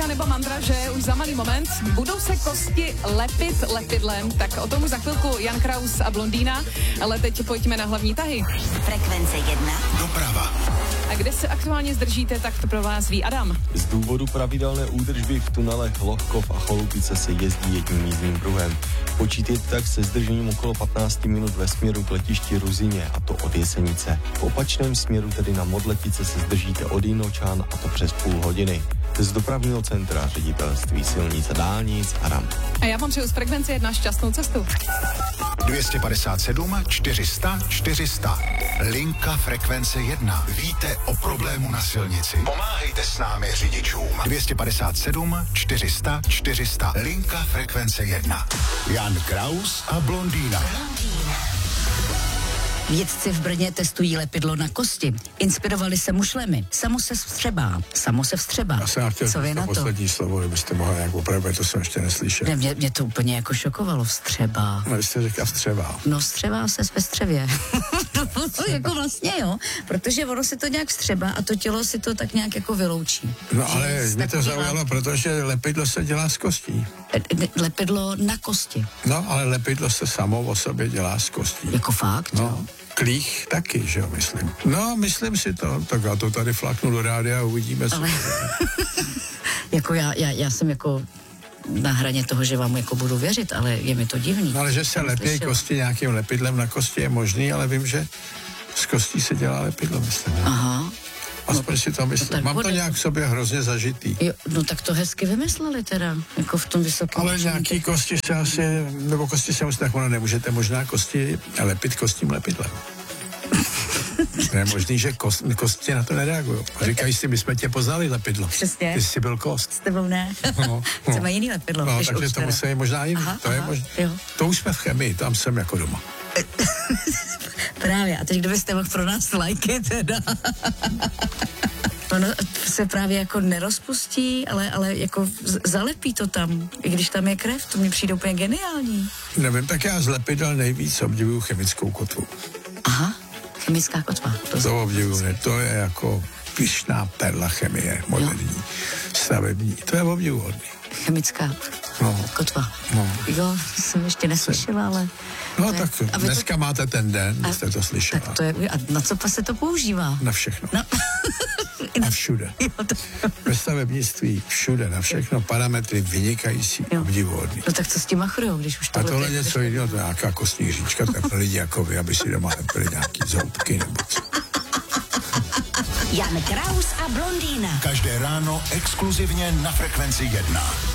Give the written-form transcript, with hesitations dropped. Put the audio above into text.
písnička nebo mantra, že už za malý moment budou se kosti lepit lepidlem, tak o tom už za chvilku Jan Kraus a Blondýna, ale teď pojďme na hlavní tahy. Frekvence 1. Doprava. A kde se aktuálně zdržíte, tak to pro vás ví Adam. Z důvodu pravidelné údržby v tunelech Lohkov a Cholupice se jezdí jedním jízdním pruhem. Počítejte tak se zdržením okolo 15 minut ve směru k letišti Ruzyně, a to od Jesenice. V opačném směru, tedy na Modletice, se zdržíte od Jinočan, a to přes půl hodiny. Z dopravního centra Ředitelství silnic a dálnic Adam. A já vám přeju z Frekvence 1 šťastnou cestu. 257 400 400. Linka Frekvence 1. Víte o problému na silnici. Pomáhejte s námi řidičům. 257 400 400. Linka Frekvence 1. Jan Kraus a Blondýna. Vědci v Brně testují lepidlo na kosti. Inspirovali se mušlemi. Samo se vstřebá. Já jsem chtěl Co vy na to? poslední slovo, kdybyste mohla nějak opravit, to jsem ještě neslyšel. Ne, mě to úplně jako šokovalo. Vstřebá. No, vy jste řekla vstřebá. No, vstřebá se ve střevě. Jako vlastně, jo. Protože ono si to nějak vstřebá a to tělo si to tak nějak jako vyloučí. No Že ale z mě to takový zaujalo, protože lepidlo se dělá z kostí. lepidlo na kosti. No, ale lepidlo se samo o sobě dělá z kostí. Jako fakt, jo. No, klích taky, že jo, myslím. No, myslím si to. Tak já to tady flaknu do rádia a uvidíme, co. Ale jako já jsem jako na hraně toho, že vám jako budu věřit, ale je mi to divný. No, ale že se lepí kosti nějakým lepidlem na kosti je možný, ale vím, že z kostí se dělá lepidlo, myslím. Aha. Aspoň si to myslím. tak Mám to bude. nějak v sobě hrozně zažitý. Jo, no tak to hezky vymysleli teda, jako v tom vysokém. Ale nějaký kosti se asi, nebo kosti se musí, tak ono nemůžete možná kosti lepit kostním lepidlem. Je možný, že kosti na to nereagují. Říkají si, my jsme tě poznali lepidlo. Přesně. Ty jsi byl kost. S tebou ne. No. Chceme jiný lepidlo. No, než takže už to teda. musí možná jiný. Aha, To je aha, možné. jo. To už jsme v chemii, tam jsem jako doma. Právě. A teď kdybyste mohl pro nás lajky teda. Ono se právě jako nerozpustí, ale jako zalepí to tam. I když tam je krev, to mi přijde úplně geniální. Nevím, tak já z lepidel nejvíc obdivuju chemickou kotvu. Aha, chemická kotva. To obdivuju, ne? To je jako pyšná perla chemie, moderní, stavební. To je obdivuhodný. Chemická kotva. No. Jo, jsem ještě neslyšela, ale... No to tak je, dneska máte ten den, jste to slyšela. Tak to je, a na co se to používá? Na všechno. No. A všude. Jo, to, Ve stavebnictví všude, na všechno, parametry vynikající, Jo. obdivuhodný. no tak co s tím machrujou, když už A tohle teď- něco jiného, to je nějaká kostní hříčka, to je pro lidi jako vy, aby si doma lepili nějaký zoubky nebo co. Jan Kraus a Blondýna. Každé ráno exkluzivně na Frekvenci 1.